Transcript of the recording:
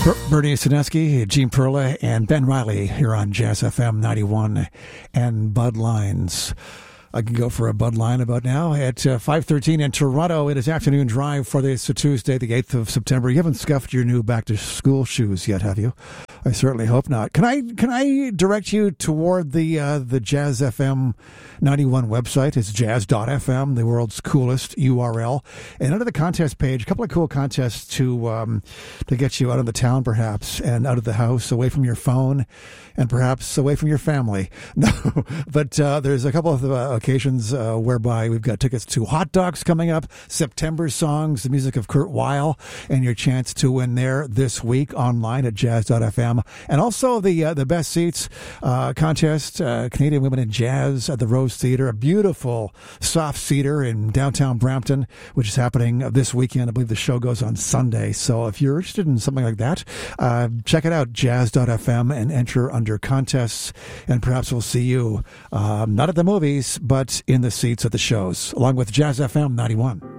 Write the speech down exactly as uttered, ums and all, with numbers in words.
Bernie Sineski, Gene Perla, and Ben Riley here on Jazz F M ninety-one and Bud Lines. I can go for a Bud Line about now at uh, five thirteen in Toronto. It is afternoon drive for this Tuesday, the eighth of September. You haven't scuffed your new back-to-school shoes yet, have you? I certainly hope not. Can I can I direct you toward the uh, the Jazz F M ninety-one website? It's jazz dot f m, the world's coolest U R L. And under the contest page, a couple of cool contests to um, to get you out of the town, perhaps, and out of the house, away from your phone, and perhaps away from your family. No, but uh, there's a couple of uh, occasions uh, whereby we've got tickets to Hot Dogs coming up, September Songs, the music of Kurt Weill, and your chance to win there this week online at jazz dot f m. And also the uh, the Best Seats uh, contest, uh, Canadian Women in Jazz at the Rose Theatre, a beautiful soft seater in downtown Brampton, which is happening this weekend. I believe the show goes on Sunday. So if you're interested in something like that, uh, check it out, jazz dot f m, and enter under contests, and perhaps we'll see you, um, not at the movies, but in the seats at the shows, along with Jazz F M ninety-one.